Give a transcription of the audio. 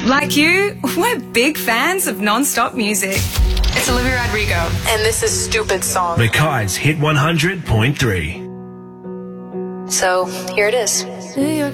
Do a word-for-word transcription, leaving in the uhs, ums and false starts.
Like you, we're big fans of non-stop music. It's Olivia Rodrigo, and this is Stupid Song. Mackay's Hit one hundred point three. So, here it is. New York